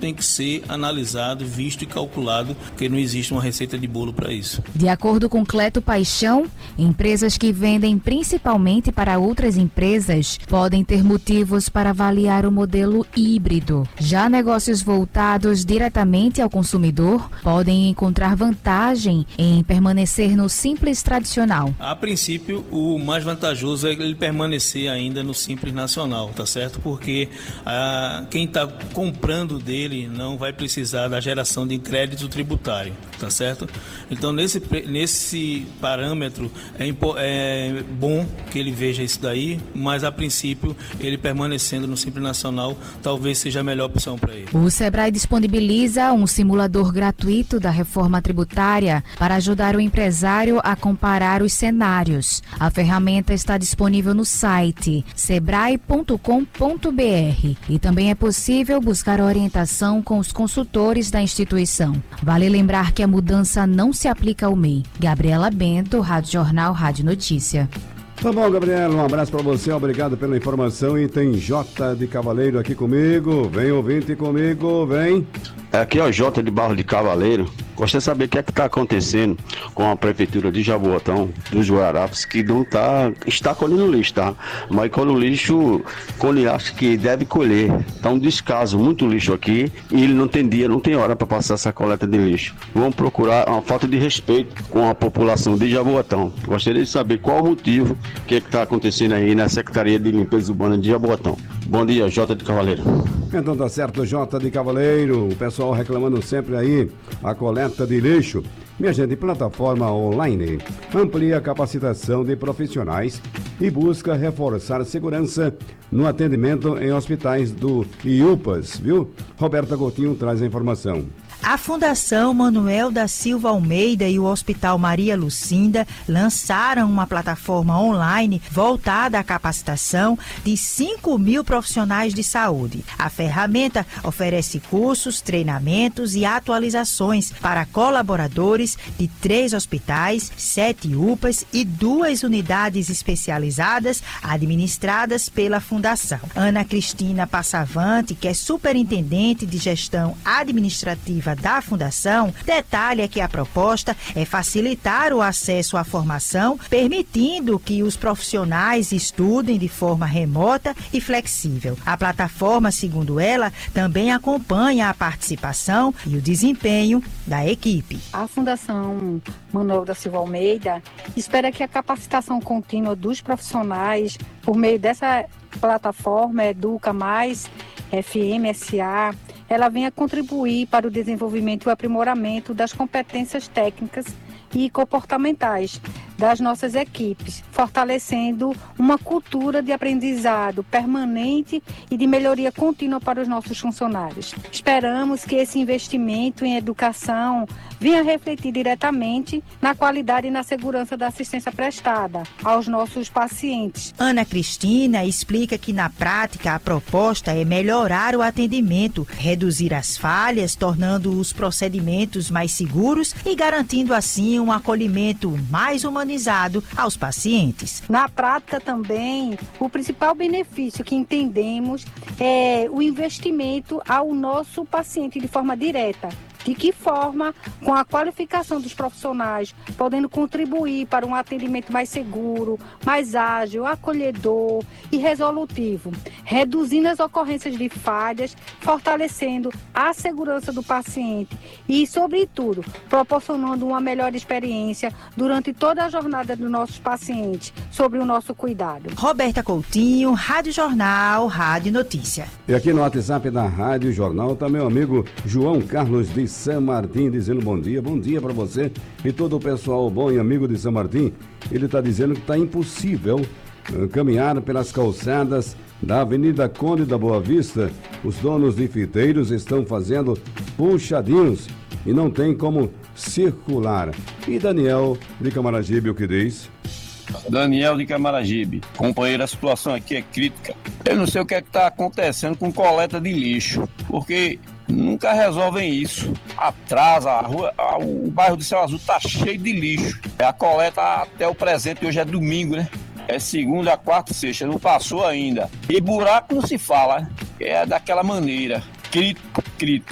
tem que ser analisado, visto e calculado, porque não existe uma receita de bolo para isso. De acordo com Cleto Paixão, empresas que vendem principalmente para outras empresas podem ter motivos para avaliar o modelo híbrido. Já negócios voltados diretamente ao consumidor podem encontrar vantagem em permanecer no Simples tradicional. A princípio, o mais vantajoso é ele permanecer ainda no Simples Nacional, tá certo? Porque quem está comprando dele não vai precisar da geração de crédito tributário, tá certo? Então, nesse parâmetro, é bom que ele veja isso daí, mas a princípio, ele permanecendo no Simples Nacional, talvez seja a melhor opção para ele. O Sebrae disponibiliza um simulador gratuito da reforma tributária para ajudar o empresário a comparar os cenários. A ferramenta está disponível no site sebrae.com.br e também é possível buscar orientação com os consultores da instituição. Vale lembrar que a mudança não se aplica ao MEI. Gabriela Bento, Rádio Jornal, Rádio Notícia. Tá bom, Gabriela, um abraço para você, obrigado pela informação. E tem Jota de Cavaleiro aqui comigo. Vem, ouvinte, comigo, vem. Aqui é o Jota de Barro de Cavaleiro. Gostaria de saber o que é que está acontecendo com a prefeitura de Jaboatão, dos Guararapes, que não está colhendo lixo, tá? Mas quando o lixo, quando ele acha que deve colher, está um descaso, muito lixo aqui, e ele não tem dia, não tem hora para passar essa coleta de lixo. Vamos procurar uma falta de respeito com a população de Jaboatão. Gostaria de saber qual o motivo, o que é que está acontecendo aí na Secretaria de Limpeza Urbana de Jaboatão. Bom dia, Jota de Cavaleiro. Então tá certo, Jota de Cavaleiro, o pessoal reclamando sempre aí a coleta de lixo. Minha gente, plataforma online amplia a capacitação de profissionais e busca reforçar a segurança no atendimento em hospitais do IUPAS, viu? Roberta Coutinho traz a informação. A Fundação Manuel da Silva Almeida e o Hospital Maria Lucinda lançaram uma plataforma online voltada à capacitação de 5.000 profissionais de saúde. A ferramenta oferece cursos, treinamentos e atualizações para colaboradores de 3 hospitais, 7 UPAs e 2 unidades especializadas administradas pela Fundação. Ana Cristina Passavante, que é superintendente de gestão administrativa da Fundação, detalha que a proposta é facilitar o acesso à formação, permitindo que os profissionais estudem de forma remota e flexível. A plataforma, segundo ela, também acompanha a participação e o desempenho da equipe. A Fundação Manuel da Silva Almeida espera que a capacitação contínua dos profissionais, por meio dessa plataforma Educa Mais, FMSA, ela venha contribuir para o desenvolvimento e o aprimoramento das competências técnicas e comportamentais das nossas equipes, fortalecendo uma cultura de aprendizado permanente e de melhoria contínua para os nossos funcionários. Esperamos que esse investimento em educação venha refletir diretamente na qualidade e na segurança da assistência prestada aos nossos pacientes. Ana Cristina explica que, na prática, a proposta é melhorar o atendimento, reduzir as falhas, tornando os procedimentos mais seguros e garantindo, assim, um acolhimento mais humanizado aos pacientes. Na prática também, o principal benefício que entendemos é o investimento ao nosso paciente de forma direta. De que forma, com a qualificação dos profissionais, podendo contribuir para um atendimento mais seguro, mais ágil, acolhedor e resolutivo, reduzindo as ocorrências de falhas, fortalecendo a segurança do paciente e, sobretudo, proporcionando uma melhor experiência durante toda a jornada dos nossos pacientes sobre o nosso cuidado. Roberta Coutinho, Rádio Jornal, Rádio Notícia. E aqui no WhatsApp da Rádio Jornal está meu amigo João Carlos de São Martim dizendo bom dia para você e todo o pessoal bom e amigo de São Martim. Ele está dizendo que está impossível caminhar pelas calçadas da Avenida Conde da Boa Vista. Os donos de fiteiros estão fazendo puxadinhos e não tem como circular. E Daniel de Camaragibe, o que diz? Daniel de Camaragibe, companheiro, a situação aqui é crítica. Eu não sei o que é que está acontecendo com coleta de lixo, porque nunca resolvem isso. Atrasa a rua, o bairro de Céu Azul está cheio de lixo. A coleta até o presente, hoje é domingo, né? É segunda, quarta e sexta, não passou ainda. E buraco não se fala, é daquela maneira. Crítico.